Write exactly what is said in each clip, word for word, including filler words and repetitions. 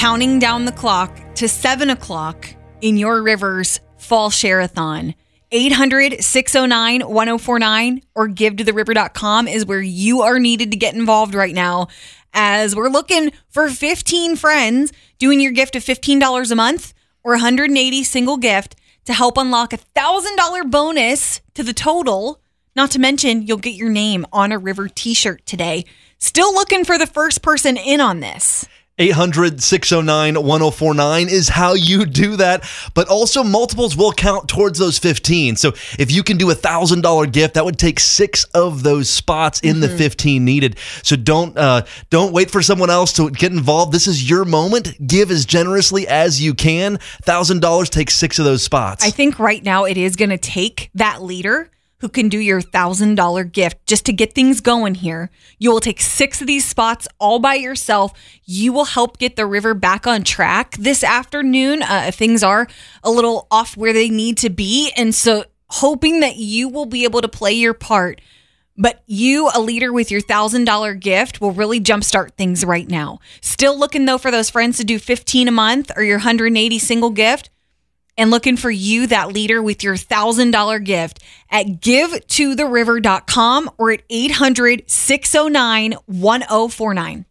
counting down the clock to seven o'clock in your Rivers Fall Share-a-thon. eight hundred, six oh nine, one oh four nine or give to the river dot com is where you are needed to get involved right now, as we're looking for fifteen friends doing your gift of fifteen dollars a month or one hundred eighty single gift to help unlock a one thousand dollars bonus to the total. Not to mention, you'll get your name on a River t-shirt today. Still looking for the first person in on this. eight hundred, six oh nine, one oh four nine is how you do that. But also multiples will count towards those fifteen. So if you can do a one thousand dollars gift, that would take six of those spots in mm-hmm. the fifteen needed. So don't uh, don't wait for someone else to get involved. This is your moment. Give as generously as you can. one thousand dollars takes six of those spots. I think right now it is going to take that leader who can do your one thousand dollars gift just to get things going here. You will take six of these spots all by yourself. You will help get the river back on track this afternoon. Uh, things are a little off where they need to be. And so hoping that you will be able to play your part. But you, a leader with your one thousand dollars gift, will really jumpstart things right now. Still looking, though, for those friends to do fifteen a month or your one hundred eighty single gift. And looking for you, that leader, with your one thousand dollars gift at give to the river dot com or at eight hundred, six oh nine, one oh four nine.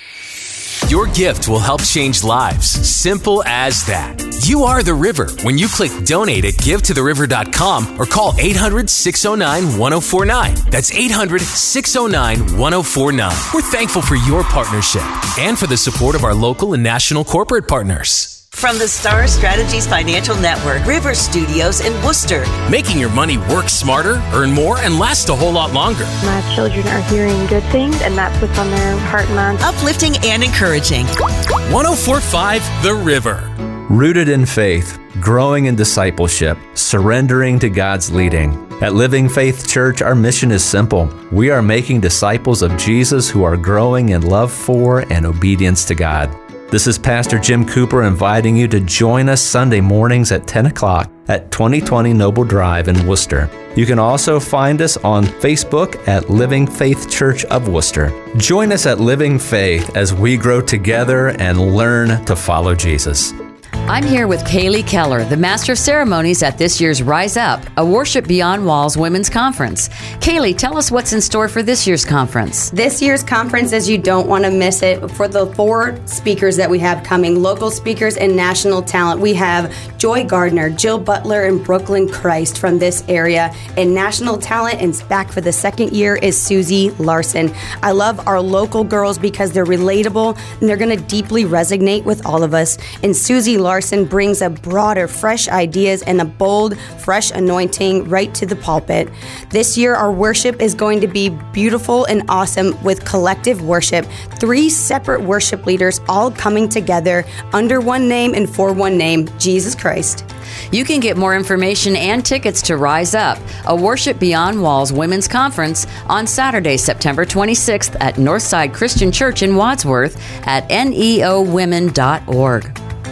Your gift will help change lives. Simple as that. You are the river when you click donate at give to the river dot com or call eight hundred, six oh nine, one oh four nine. That's eight hundred, six oh nine, one oh four nine. We're thankful for your partnership and for the support of our local and national corporate partners. From the Star Strategies Financial Network, River Studios in Worcester. Making your money work smarter, earn more, and last a whole lot longer. My children are hearing good things, and that's what's on their heart and mind. Uplifting and encouraging. one oh four point five The River. Rooted in faith, growing in discipleship, surrendering to God's leading. At Living Faith Church, our mission is simple. We are making disciples of Jesus who are growing in love for and obedience to God. This is Pastor Jim Cooper inviting you to join us Sunday mornings at ten o'clock at twenty twenty Noble Drive in Worcester. You can also find us on Facebook at Living Faith Church of Worcester. Join us at Living Faith as we grow together and learn to follow Jesus. I'm here with Kaylee Keller, the Master of Ceremonies at this year's Rise Up, a Worship Beyond Walls Women's Conference. Kaylee, tell us what's in store for this year's conference. This year's conference is, you don't want to miss it. For the four speakers that we have coming, local speakers and national talent, we have Joy Gardner, Jill Butler, and Brooklyn Christ from this area. And national talent, and back for the second year, is Susie Larson. I love our local girls because they're relatable and they're going to deeply resonate with all of us. And Susie Larson Larson brings a broader, fresh ideas and a bold, fresh anointing right to the pulpit. This year, our worship is going to be beautiful and awesome with collective worship. Three separate worship leaders all coming together under one name and for one name, Jesus Christ. You can get more information and tickets to Rise Up, a Worship Beyond Walls Women's Conference, on Saturday, September twenty-sixth at Northside Christian Church in Wadsworth at N E O women dot org.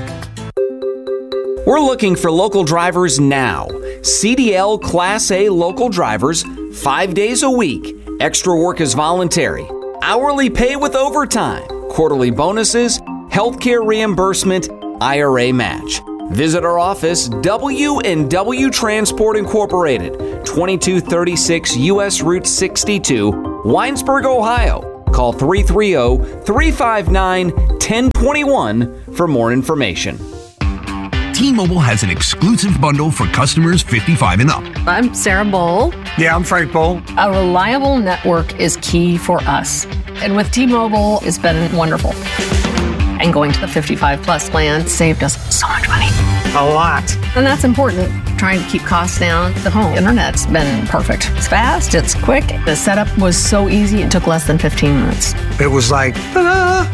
We're looking for local drivers now. C D L Class A local drivers, five days a week. Extra work is voluntary. Hourly pay with overtime. Quarterly bonuses, healthcare reimbursement, I R A match. Visit our office, W and W Transport Incorporated, twenty-two thirty-six U S Route sixty-two, Winesburg, Ohio. Call three three zero, three five nine, one zero two one for more information. T-Mobile has an exclusive bundle for customers fifty-five and up. I'm Sarah Bowl. Yeah, I'm Frank Bowl. A reliable network is key for us. And with T-Mobile, it's been wonderful. And going to the fifty-five plus plan saved us so much money. A lot. And that's important. Trying to keep costs down. The home internet's been perfect. It's fast, it's quick. The setup was so easy, it took less than fifteen minutes. It was like, ta-da!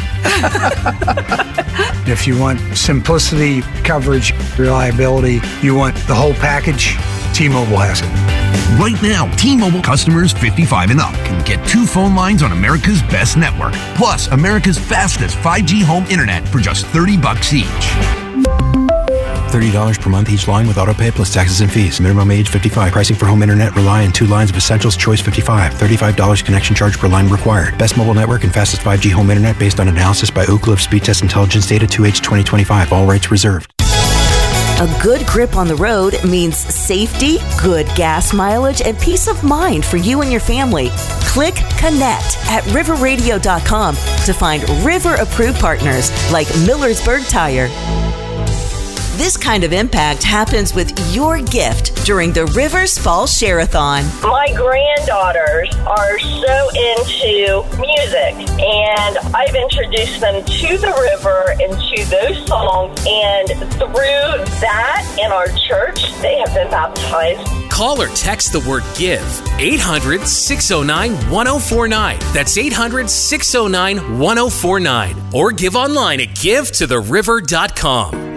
If you want simplicity, coverage, reliability, you want the whole package, T-Mobile has it. Right now, T-Mobile customers fifty-five and up can get two phone lines on America's best network, plus America's fastest five G home internet for just thirty bucks each. thirty dollars per month each line with autopay plus taxes and fees. Minimum age fifty-five. Pricing for home internet rely on two lines of Essentials Choice fifty-five. thirty-five dollars connection charge per line required. Best mobile network and fastest five G home internet based on analysis by Oak Cliff Speed Test Intelligence Data two H twenty twenty-five. All rights reserved. A good grip on the road means safety, good gas mileage, and peace of mind for you and your family. Click Connect at river radio dot com to find River-approved partners like Millersburg Tire. This kind of impact happens with your gift during the Rivers Fall Share-a-thon. My granddaughters are so into music, and I've introduced them to the river and to those songs, and through that in our church, they have been baptized. Call or text the word GIVE, eight hundred, six oh nine, one oh four nine. That's eight hundred, six oh nine, one oh four nine. Or give online at give to the river dot com.